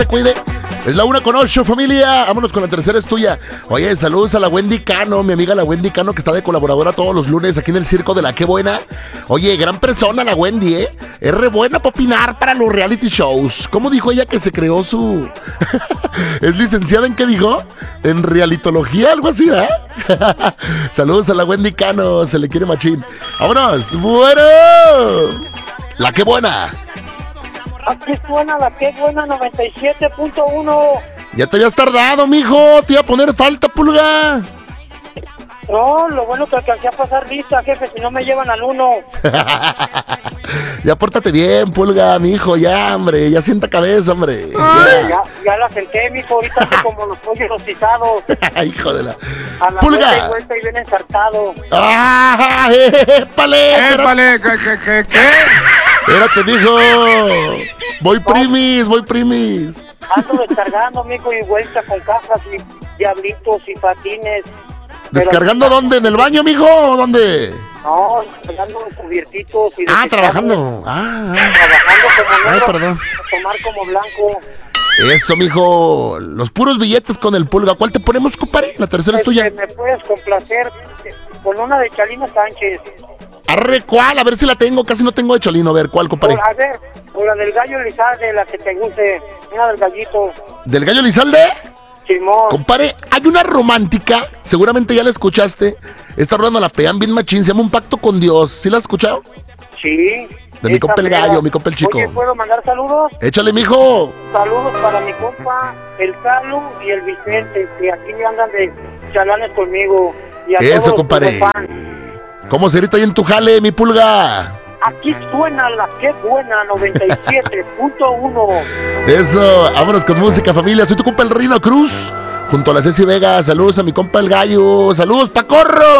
te cuide. Es la 1:08, familia. Vámonos con la tercera, es tuya. Oye, saludos a la Wendy Cano, mi amiga la Wendy Cano, que está de colaboradora todos los lunes aquí en el circo de la Qué Buena. Oye, gran persona la Wendy, ¿eh? Es re buena para opinar para los reality shows. ¿Cómo dijo ella que se creó su...? ¿Es licenciada en qué dijo? En realitología, algo así, ¿eh? Saludos a la Wendy Cano, se le quiere machín. ¡Vámonos! ¡Bueno! La Qué Buena. Aquí suena la Qué Buena 97.1. Ya te habías tardado, mijo. Te iba a poner falta, Pulga. No, lo bueno que alcancé a pasar lista, jefe, si no me llevan al 1. Ya pórtate bien, Pulga, mijo. Ya, hombre. Ya sienta cabeza, hombre. Ya la senté, mijo. Ahorita ando como los pollos rostizados. Hijo de la... A la Pulga. vuelta y bien ensartado. ¡Ah! ¡Épale! ¡Épale! ¿Qué? Espérate, mijo. Voy primis. Ando descargando, mijo, y vuelta con cajas y diablitos y patines. ¿Descargando dónde? ¿En el baño, mijo? ¿O dónde? No, descargando cubiertitos y... Trabajando. Trabajando como negro. Perdón. Tomar como blanco. Eso, mijo. Los puros billetes con el Pulga. ¿Cuál te ponemos, compadre? La tercera es tuya. Me puedes complacer con una de Chalino Sánchez. Arre, ¿cuál? A ver si la tengo. Casi no tengo de Chalino. A ver, ¿cuál, compadre? A ver, o la del gallo Elizalde, la que te guste. Una del gallito. ¿Del gallo Elizalde? Simón. Compadre, hay una romántica. Seguramente ya la escuchaste. Esta rueda la pegan bien machín. Se llama Un Pacto con Dios. ¿Sí la has escuchado? Sí. De mi compa el gallo, mi compa el chico. Oye, ¿puedo mandar saludos? Échale, mijo. Saludos para mi compa, el Calu y el Vicente, que aquí andan de chalanes conmigo. Y a Eso, todos compadre. los fans. ¿Cómo se grita ahí en tu jale, mi Pulga? Aquí suena la Qué Buena 97.1. Eso, vámonos con música, familia. Soy tu compa el Rino Cruz, junto a la Ceci Vega. Saludos a mi compa el gallo. Saludos, Pacorro.